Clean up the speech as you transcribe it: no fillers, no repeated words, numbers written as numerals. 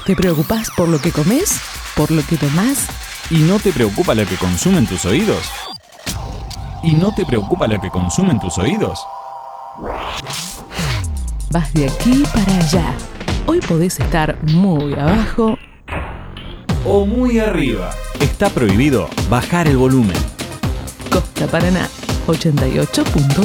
¿Te preocupás por lo que comes? ¿Por lo que tomás? ¿Y no te preocupa lo que consumen tus oídos? ¿Y no te preocupa lo que consumen tus oídos? Vas de aquí para allá. Hoy podés estar muy abajo O muy arriba. Está prohibido bajar el volumen. Costa Paraná 88.9.